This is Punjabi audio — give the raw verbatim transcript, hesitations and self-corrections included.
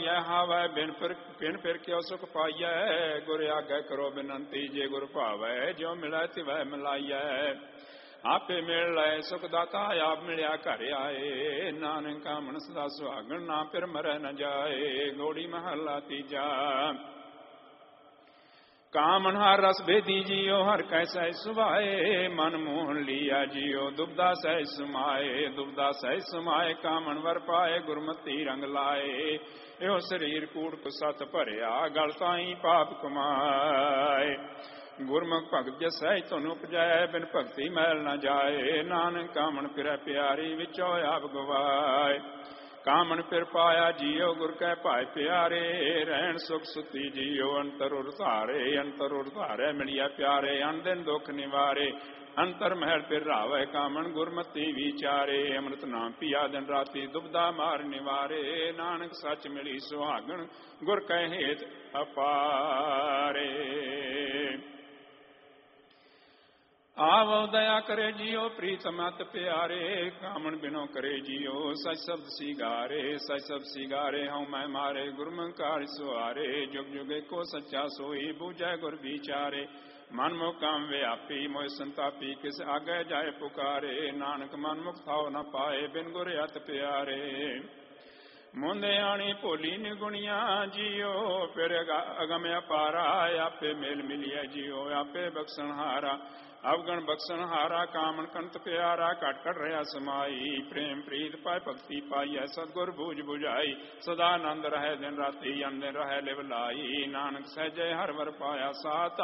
ਹਾਵੈ ਬਿਨ ਫਿਰ ਬਿਨ ਫਿਰ ਕਿਉ ਸੁਖ ਪਾਈਐ। ਗੁਰ ਆਗੈ ਕਰੋ ਬਿਨੰਤੀ ਜੇ ਗੁਰ ਭਾਵੈ। ਜਿਉ ਮਿਲੈ ਤਿਵੈ ਮਿਲਾਈਐ। ਆਪੇ ਮਿਲ ਲੈ ਸੁਖ ਦਾਤਾ ਆਪ ਮਿਲਿਆ ਘਰ ਆਏ। ਨਾਨਕ ਕਾਮਣ ਸਦਾ ਸੁਹਾਗਣ ਨਾ ਫਿਰ ਮਰੈ ਨ ਜਾਏ। ਗੋੜੀ ਮਹੱਲਾ ਤੀਜਾ। ਕਾਮਨ ਹਰ ਰਸ ਭੇਦੀ ਜੀਓ ਹਰ ਕੈ ਸਹਿ ਸੁਭਾਏ। ਮਨ ਮੋਹਨ ਲੀਆ ਜੀਓ ਦੁਬਦਾ ਸਹਿ ਸਮਾਏ। ਦੁਬਦਾ ਸਹਿ ਸਮਾਏ ਕਾਮਨ ਵਰ ਪਾਏ। ਗੁਰਮਤੀ ਰੰਗ ਲਾਏ। ਇਹੋ ਸਰੀਰ ਕੂੜ ਕੁਸਤ ਭਰਿਆ ਗਲ ਤਾਈ ਪਾਪ ਕਮਾਏ। ਗੁਰਮੁਖ ਭਗਤ ਜਸੈ ਤੁਹਾਨੂੰ ਉਪਜੈ। ਬਿਨ ਭਗਤੀ ਮੈਲ ਨ ਜਾਏ। ਨਾਨਕ ਕਾਮਨ ਫਿਰੈ ਪਿਆਰੀ ਵਿੱਚੋ ਆਪ ਗਵਾਏ। ਕਾਮਨ ਫਿਰ ਪਾਇਆ ਜੀਓ ਗੁਰ ਕੈ ਭਾਇ ਪਿਆਰੇ। ਰਹਿਣ ਸੁਖ ਸੁਤੀ ਜੀਓ ਅੰਤਰ ਉਰ ਧਾਰੇ। ਅੰਤਰ ਉਰ ਧਾਰੇ ਮਿਲਿਆ ਪਿਆਰੇ। ਅਨ ਦਿਨ ਦੁਖ ਨਿਵਾਰੇ। ਅੰਤਰ ਮਹਿਲ ਫਿਰ ਰਾਵੈ ਕਾਮਨ ਗੁਰਮਤੀ ਵਿਚਾਰੇ। ਅੰਮ੍ਰਿਤ ਨਾਮ ਪੀਆ ਦਿਨ ਰਾਤੀ ਦੁਬਦਾ ਮਾਰ ਨਿਵਾਰੇ। ਨਾਨਕ ਸੱਚ ਮਿਲੀ ਸੁਹਾਗਣ ਗੁਰ ਕੈ ਹੇਤ ਅਪਾਰੇ। ਆਵੋ ਦਇਆ ਕਰੇ ਜੀਓ ਪ੍ਰੀਤਮ ਅਤ ਪਿਆਰੇ। ਕਾਮਣ ਬਿਨੋ ਕਰੇ ਜੀਓ ਸਚ ਸ਼ਬਦ ਸਿਗਾਰੇ। ਸਚ ਸ਼ਬਦ ਸਿਗਾਰੇ ਹਉ ਮੈਂ ਮਾਰੇ। ਗੁਰਮੁਖ ਕਾਰ ਸੁਆਰੇ। ਜੁਗ ਜੁਗ ਏਕੋ ਸੱਚਾ ਸੋਈ ਬੂਝੈ ਗੁਰ ਵਿਚਾਰੇ। ਮਨ ਮੁਖ ਕਾਮ ਵਿਆਪੀ ਮੋਇ ਸੰਤਾਪੀ ਕਿਸ ਆਗੇ ਜਾਏ ਪੁਕਾਰੇ। ਨਾਨਕ ਮਨ ਮੁਖ ਥਾਉ ਨ ਪਾਏ ਬਿਨ ਗੁਰ ਅਤ ਪਿਆਰੇ। ਮੁੰਦੇ ਆਣੀ ਭੋਲੀ ਨਿਗੁਣੀਆਂ ਜੀਓ ਫਿਰ ਅਗਮ ਅਪਾਰਾ। ਆਪੇ ਮੇਲ ਮਿਲਿਆ ਜੀਓ ਆਪੇ ਬਖਸ਼ਣ ਹਾਰਾ। ਅਵਗਣ ਬਖਸ਼ਣ ਹਾਰਾ ਕਾਮਣ ਕੰਤ ਪਿਆਰਾ। ਘਟ ਘਟ ਰਿਹਾ ਸਮਾਈ। ਪ੍ਰੇਮ ਪ੍ਰੀਤ ਪਾਇ ਭਗਤੀ ਪਾਈਐ ਸਤਿਗੁਰ ਬੂਝ ਬੁਝਾਈ। ਸਦਾ ਆਨੰਦ ਰਹਿ ਦਿਨ ਰਾਤੀ ਅਨ ਦਿਨ ਰਹਿ ਲਿਵ ਲਾਈ। ਨਾਨਕ ਸਹਿਜੇ ਹਰ ਵਰ ਪਾਇਆ ਸਾਥ